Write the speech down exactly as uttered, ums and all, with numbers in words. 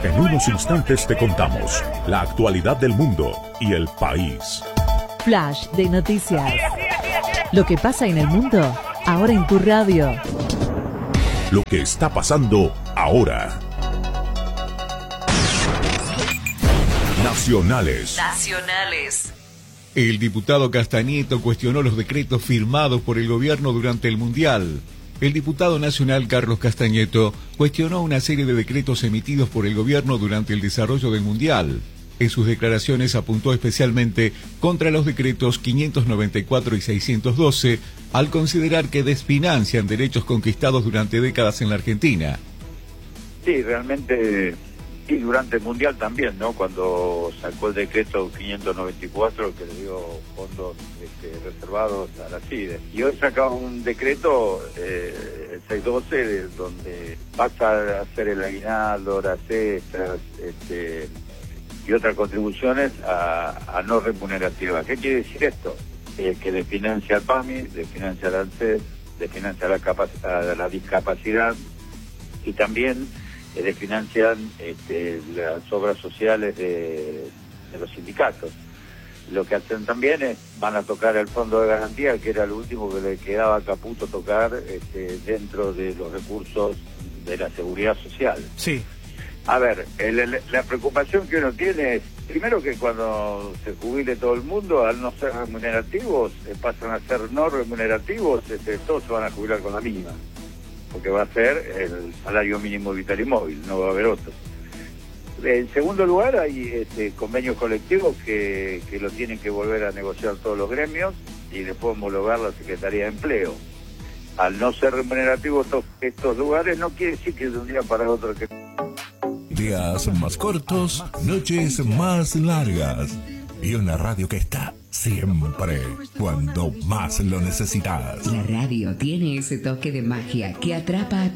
En unos instantes te contamos la actualidad del mundo y el país. Flash de noticias. Lo que pasa en el mundo, ahora en tu radio. Lo que está pasando ahora. Nacionales. Nacionales. El diputado Castañeto cuestionó los decretos firmados por el gobierno durante el Mundial. El diputado nacional Carlos Castañeto cuestionó una serie de decretos emitidos por el gobierno durante el desarrollo del Mundial. En sus declaraciones apuntó especialmente contra los decretos quinientos noventa y cuatro y seiscientos doce, al considerar que desfinancian derechos conquistados durante décadas en la Argentina. Sí, realmente, y durante el Mundial también, ¿no? Cuando sacó el decreto quinientos noventa y cuatro que le dio fondos este, reservados a la CIDE. Y hoy sacaba un decreto, eh, el seiscientos doce, donde pasa a hacer el aguinaldo, horas extras, este... y otras contribuciones a, a no remunerativas. ¿Qué quiere decir esto? Eh, que desfinancia al PAMI, desfinancia al ANSES, desfinancia la, a la discapacidad y también eh, desfinancian este, las obras sociales de, de los sindicatos. Lo que hacen también es, van a tocar el fondo de garantía, que era lo último que le quedaba a Caputo tocar este, dentro de los recursos de la seguridad social. Sí. A ver, el, el, la preocupación que uno tiene es, primero que cuando se jubile todo el mundo, al no ser remunerativos, eh, pasan a ser no remunerativos, este, todos se van a jubilar con la mínima, porque va a ser el salario mínimo vital y móvil, no va a haber otro. En segundo lugar, hay este, convenios colectivos que, que lo tienen que volver a negociar todos los gremios y después homologar la Secretaría de Empleo. Al no ser remunerativos estos, estos lugares, no quiere decir que de un día para otro que... Días más cortos, noches más largas. Y una radio que está siempre cuando más lo necesitas. La radio tiene ese toque de magia que atrapa a